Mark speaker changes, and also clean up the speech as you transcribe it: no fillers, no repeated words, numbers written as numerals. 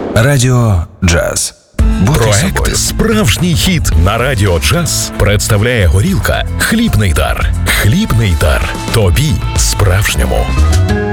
Speaker 1: Радіо Джаз. Бути
Speaker 2: Проект
Speaker 1: собою.
Speaker 2: «Справжній хіт» на Радіо Джаз представляє горілка «Хлібний дар». «Хлібний дар». Тобі справжньому.